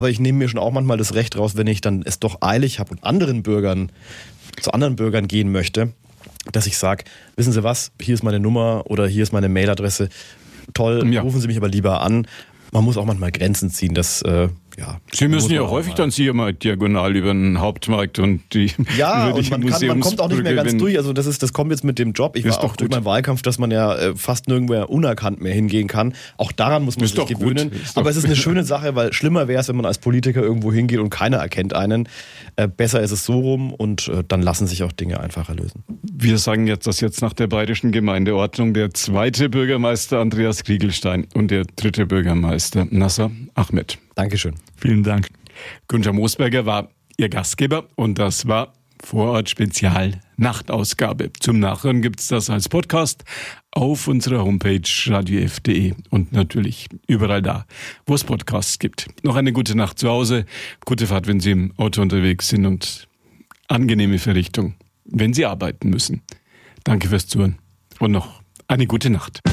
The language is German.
Aber ich nehme mir schon auch manchmal das Recht raus, wenn ich dann es doch eilig habe und zu anderen Bürgern gehen möchte, dass ich sage, wissen Sie was, hier ist meine Nummer oder hier ist meine Mailadresse. Toll, rufen Sie mich aber lieber an. Man muss auch manchmal Grenzen ziehen, das Sie müssen ja häufig dann sicher mal diagonal über den Hauptmarkt und die man kommt auch nicht mehr ganz durch. Also das kommt jetzt mit dem Job. Ich war auch durch meinen Wahlkampf, dass man ja fast nirgendwo unerkannt mehr hingehen kann. Auch daran muss man sich gewöhnen. Aber es ist eine schöne Sache, weil schlimmer wäre es, wenn man als Politiker irgendwo hingeht und keiner erkennt einen. Besser ist es so rum und dann lassen sich auch Dinge einfacher lösen. Wir sagen jetzt, dass jetzt nach der bayerischen Gemeindeordnung der zweite Bürgermeister Andreas Kriegelstein und der dritte Bürgermeister Nasser Ahmed. Dankeschön. Vielen Dank. Günther Moosberger war Ihr Gastgeber und das war Vorort Spezial Nachtausgabe. Zum Nachhören gibt es das als Podcast auf unserer Homepage radiof.de und natürlich überall da, wo es Podcasts gibt. Noch eine gute Nacht zu Hause, gute Fahrt, wenn Sie im Auto unterwegs sind und angenehme Verrichtung, wenn Sie arbeiten müssen. Danke fürs Zuhören und noch eine gute Nacht.